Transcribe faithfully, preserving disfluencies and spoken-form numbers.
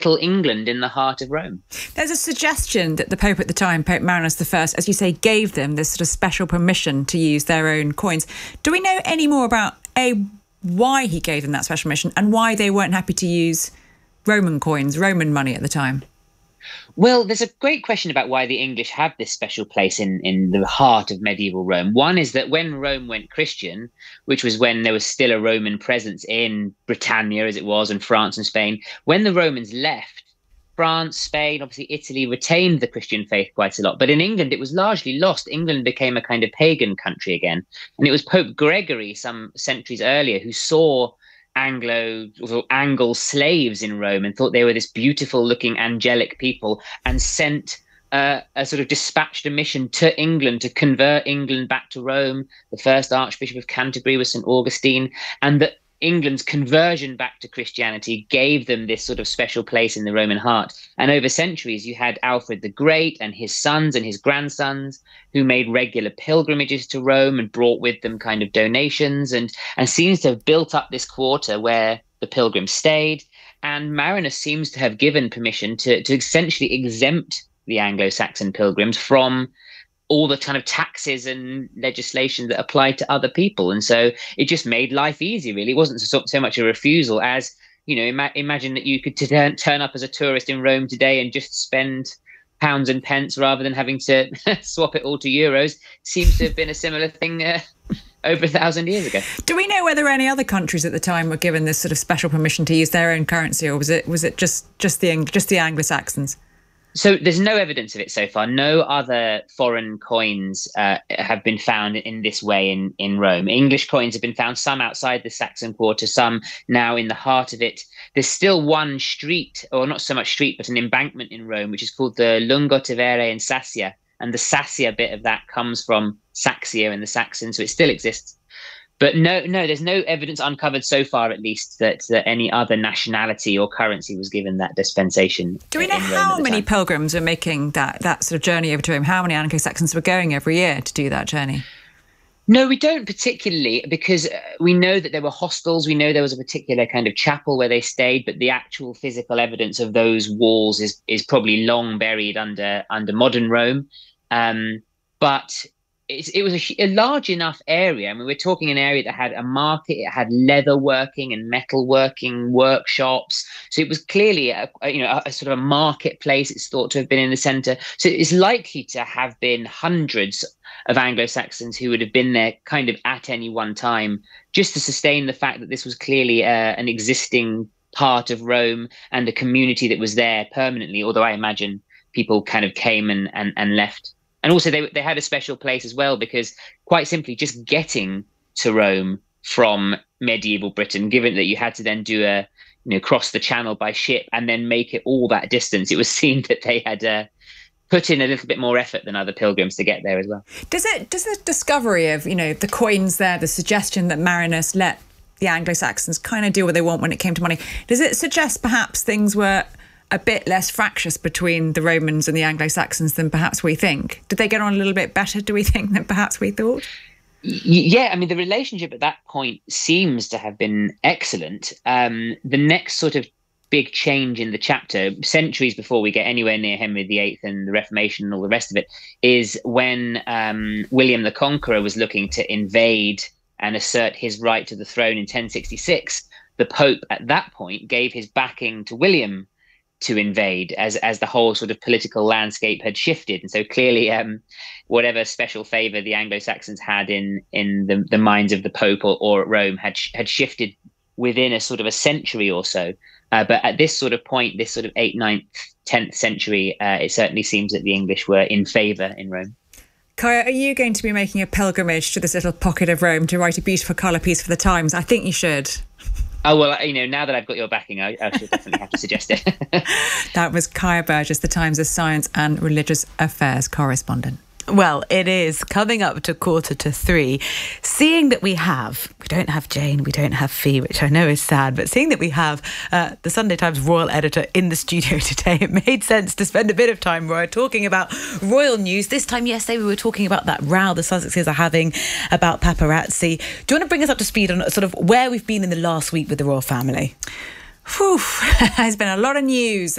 little England in the heart of Rome. There's a suggestion that the Pope at the time, Pope Marinus the First, as you say, gave them this sort of special permission to use their own coins. Do we know any more about, A, why he gave them that special permission and why they weren't happy to use Roman coins, Roman money at the time? Well, there's a great question about why the English have this special place in, in the heart of medieval Rome. One is that when Rome went Christian, which was when there was still a Roman presence in Britannia, as it was, and France and Spain, when the Romans left, France, Spain, obviously Italy retained the Christian faith quite a lot. But in England, it was largely lost. England became a kind of pagan country again. And it was Pope Gregory some centuries earlier who saw Anglo or Angle slaves in Rome and thought they were this beautiful looking angelic people, and sent uh, a sort of dispatched a mission to England to convert England back to Rome. The first Archbishop of Canterbury was Saint Augustine, and that England's conversion back to Christianity gave them this sort of special place in the Roman heart. And over centuries, you had Alfred the Great and his sons and his grandsons who made regular pilgrimages to Rome and brought with them kind of donations, and, and seems to have built up this quarter where the pilgrims stayed. And Marinus seems to have given permission to, to essentially exempt the Anglo-Saxon pilgrims from all the kind of taxes and legislation that applied to other people. And so it just made life easy, really. It wasn't so, so much a refusal as, you know, ima- imagine that you could t- turn up as a tourist in Rome today and just spend pounds and pence rather than having to swap it all to euros. Seems to have been a similar thing uh, over a thousand years ago. Do we know whether any other countries at the time were given this sort of special permission to use their own currency, or was it was it just just the just the Anglo-Saxons? So there's no evidence of it so far. No other foreign coins uh, have been found in this way in, in Rome. English coins have been found, some outside the Saxon Quarter, some now in the heart of it. There's still one street, or not so much street, but an embankment in Rome, which is called the Lungo Tevere in Sassia. And the Sassia bit of that comes from Saxia and the Saxons, so it still exists. But no, no, there's no evidence uncovered so far, at least, that, that any other nationality or currency was given that dispensation. Do we know how many pilgrims are making that, that sort of journey over to Rome? How many Anglo-Saxons were going every year to do that journey? No, we don't particularly, because we know that there were hostels. We know there was a particular kind of chapel where they stayed, but the actual physical evidence of those walls is is probably long buried under under modern Rome. Um, but It, it was a, a large enough area. I mean, we're talking an area that had a market, it had leather working and metal working workshops. So it was clearly a, a, you know, a, a sort of a marketplace. It's thought to have been in the centre. So it's likely to have been hundreds of Anglo-Saxons who would have been there kind of at any one time, just to sustain the fact that this was clearly uh, an existing part of Rome and a community that was there permanently, although I imagine people kind of came and, and, and left. And also they they had a special place as well, because quite simply just getting to Rome from medieval Britain, given that you had to then do a, you know, cross the channel by ship and then make it all that distance, it was seen that they had uh, put in a little bit more effort than other pilgrims to get there as well. Does it, does the discovery of, you know, the coins there, the suggestion that Marinus let the Anglo-Saxons kind of do what they want when it came to money, does it suggest perhaps things were a bit less fractious between the Romans and the Anglo-Saxons than perhaps we think? Did they get on a little bit better, do we think, than perhaps we thought? Yeah, I mean, the relationship at that point seems to have been excellent. Um, the next sort of big change in the chapter, centuries before we get anywhere near Henry the Eighth and the Reformation and all the rest of it, is when um, William the Conqueror was looking to invade and assert his right to the throne in ten sixty-six. The Pope at that point gave his backing to William to invade as as the whole sort of political landscape had shifted. And so clearly um, whatever special favour the Anglo-Saxons had in in the, the minds of the Pope or, or at Rome had had shifted within a sort of a century or so. Uh, but at this sort of point, this sort of eighth, ninth, tenth century, uh, it certainly seems that the English were in favour in Rome. Kaya, are you going to be making a pilgrimage to this little pocket of Rome to write a beautiful colour piece for the Times? I think you should. Oh, well, you know, now that I've got your backing, I, I should definitely have to suggest it. That was Kaya Burgess, the Times' science and religious affairs correspondent. Well, it is coming up to quarter to three. Seeing that we have, we don't have Jane, we don't have Fee, which I know is sad, but seeing that we have uh, the Sunday Times royal editor in the studio today, it made sense to spend a bit of time, Roy, talking about royal news. This time yesterday, we were talking about that row the Sussexes are having about paparazzi. Do you want to bring us up to speed on sort of where we've been in the last week with the royal family? Whew, there's been a lot of news